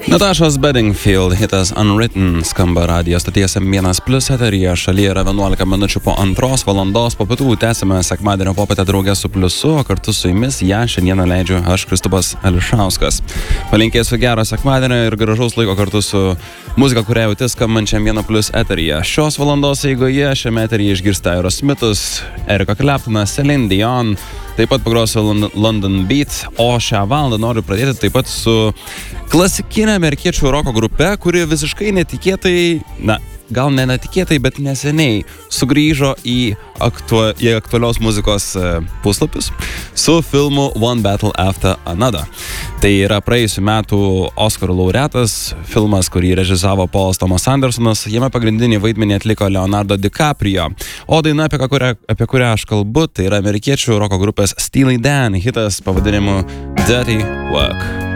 Natashos Bedingfield hitas Unwritten skamba radijo stoties M1+ eteryje. Šalyje yra 11 minučių po 2 valandos. Po pietų tęsime sekmadienio popietę draugę su Pliusu, o kartu su jumis ją šiandieną leidžiu aš, Kristupas Ališauskas. Palinkėsiu gero sekmadienio ir gražaus laiko kartu su muzika, kurią jauti skambančiam M1+ eteryje. Šios valandos eigoje šiame eteryje išgirsta Aerosmithus, Erika Claptonas, Celine Dion, taip pat pagrosiu London Beat, o šią valandą noriu pradėti taip pat su klasikinė amerikiečių roko grupe, kuri visiškai netikėtai, gal ne netikėtai, bet neseniai sugrįžo į aktualios muzikos puslapius su filmu One Battle After Another. Tai yra praėjusių metų Oskarų laureatas, filmas, kurį režisavo Paulas Thomas Andersonas. Jame pagrindinį vaidmenį atliko Leonardo DiCaprio. O daina, apie kurią aš kalbu, tai yra amerikiečių roko grupės Steely Dan hitas pavadinimu Dirty Work.